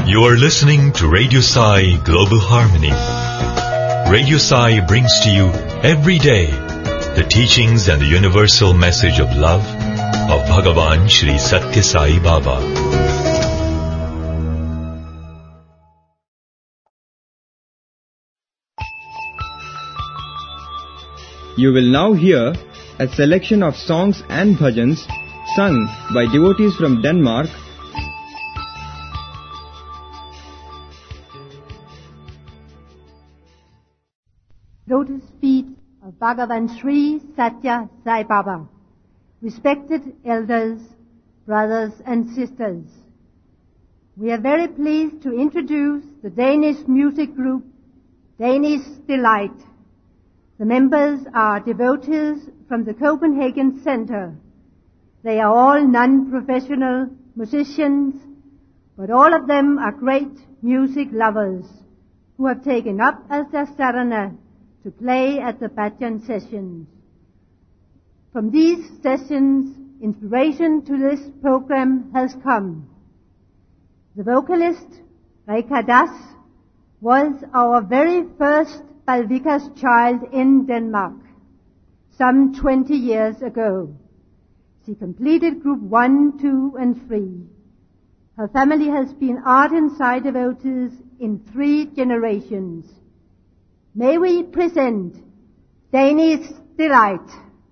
You are listening to Radio Sai Global Harmony. Radio Sai brings to you every day the teachings and the universal message of love of Bhagavan Shri Satya Sai Baba. You will now hear a selection of songs and bhajans sung by devotees from Denmark. Lotus feet of Bhagavan Shri Satya Sai Baba. Respected elders, brothers and sisters, we are very pleased to introduce the Danish music group Danish Delight. The members are devotees from the Copenhagen Center. They are all non-professional musicians, but all of them are great music lovers who have taken up as their sadhana to play at the bhajan sessions. From these sessions, inspiration to this program has come. The vocalist, Rekha Das, was our very first Balvikas child in Denmark, some 20 years ago. She completed Group 1, 2 and 3. Her family has been art and Sai devotees in 3 generations. May we present Danish Delight.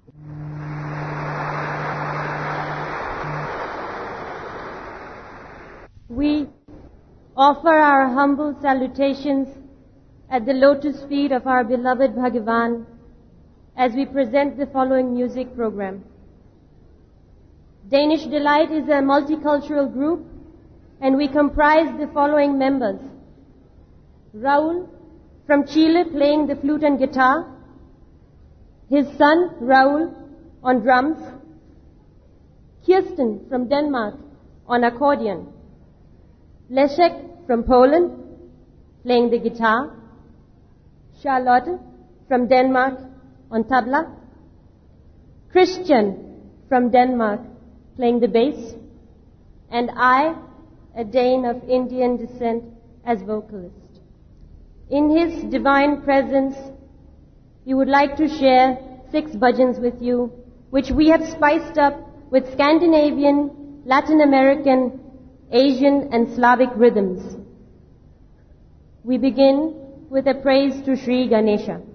We offer our humble salutations at the lotus feet of our beloved Bhagavan as we present the following music program. Danish Delight is a multicultural group, and we comprise the following members. Raul from Chile playing the flute and guitar. His son Raul on drums. Kirsten from Denmark on accordion. Leszek from Poland playing the guitar. Charlotte from Denmark on tabla. Christian from Denmark playing the bass. And I, a Dane of Indian descent, as vocalist. In His divine presence, we would like to share 6 bhajans with you, which we have spiced up with Scandinavian, Latin American, Asian and Slavic rhythms. We begin with a praise to Sri Ganesha.